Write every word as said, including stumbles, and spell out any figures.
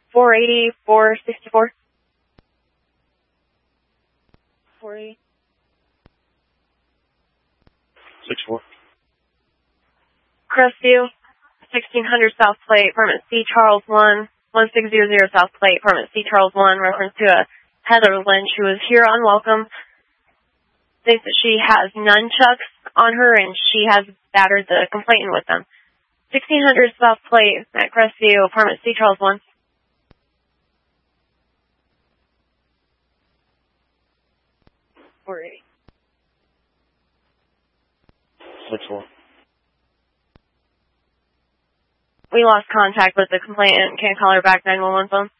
four eighty, four sixty-four. four eighty. six four. Crestview, sixteen hundred South Plate, apartment C, Charles one, one six zero zero South Plate, apartment C, Charles one, reference to a Heather Lynch who is here unwelcome. Thinks that she has nunchucks on her and she has battered the complainant with them. sixteen hundred South Plate at Crestview, apartment C, Charles one. four eighty. six four. We lost contact with the complainant. Can't call her back. nine one one phone.